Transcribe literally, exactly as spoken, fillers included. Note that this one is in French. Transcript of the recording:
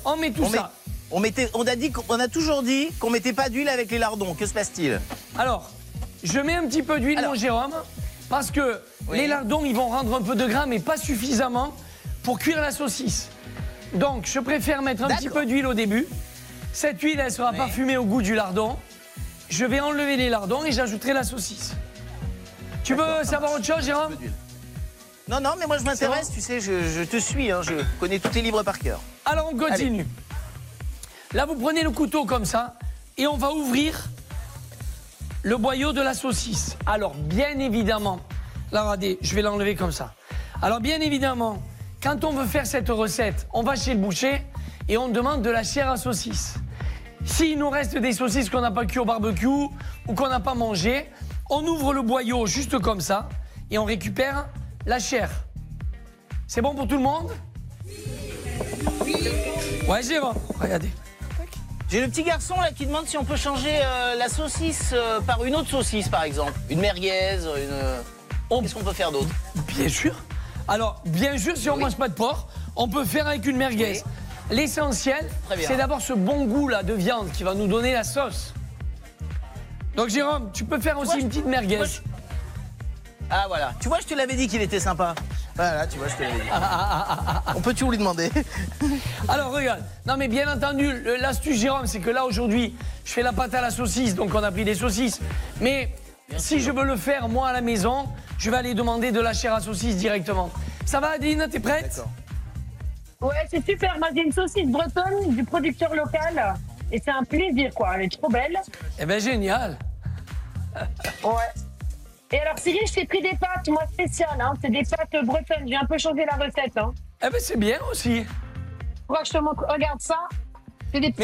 On met tout on ça. Met, on, mettait, on, a dit, on a toujours dit qu'on mettait pas d'huile avec les lardons. Que se passe-t-il? Alors, je mets un petit peu d'huile, mon Jérôme, parce que oui. les lardons, ils vont rendre un peu de gras, mais pas suffisamment pour cuire la saucisse. Donc, je préfère mettre un petit peu d'huile au début. Cette huile, elle sera oui. parfumée au goût du lardon. Je vais enlever les lardons et j'ajouterai la saucisse. Tu veux savoir autre chose, Jérôme? Non, non, mais moi je m'intéresse, tu sais, je, je te suis, hein, je connais tous tes livres par cœur. Alors on continue. Allez. Là, vous prenez le couteau comme ça et on va ouvrir le boyau de la saucisse. Alors, bien évidemment, là, regardez, je vais l'enlever comme ça. Alors, bien évidemment, quand on veut faire cette recette, on va chez le boucher et on demande de la chair à saucisse. S'il nous reste des saucisses qu'on n'a pas cuit au barbecue ou qu'on n'a pas mangé, on ouvre le boyau juste comme ça et on récupère la chair. C'est bon pour tout le monde? Ouais, c'est bon. Regardez. J'ai le petit garçon là qui demande si on peut changer euh, la saucisse euh, par une autre saucisse, par exemple. Une merguez, une... On... Qu'est-ce qu'on peut faire d'autre? Bien sûr. Alors, bien sûr, si on ne oui. mange pas de porc, on peut faire avec une merguez. Oui. L'essentiel, c'est d'avoir ce bon goût là de viande qui va nous donner la sauce. Donc, Jérôme, tu peux faire aussi ouais, une petite merguez. Moi, je... Ah voilà, tu vois, je te l'avais dit qu'il était sympa. Voilà, tu vois, je te l'avais dit. Ah, ah, ah, ah, ah. On peut toujours lui demander. Alors regarde, non mais bien entendu, l'astuce Jérôme, c'est que là aujourd'hui, je fais la pâte à la saucisse, donc on a pris des saucisses. Mais bien si sûr. je veux le faire moi à la maison, je vais aller demander de la chair à saucisse directement. Ça va Adeline, t'es prête? D'accord. Ouais, c'est super, moi j'ai une saucisse bretonne du producteur local. Et c'est un plaisir quoi, elle est trop belle. Eh ben génial. Ouais. Et alors Cyril, je t'ai pris des pâtes, moi spéciales, hein. C'est des pâtes bretonnes, j'ai un peu changé la recette. Hein. Eh ben c'est bien aussi. Faudra que je te montre, regarde ça, c'est des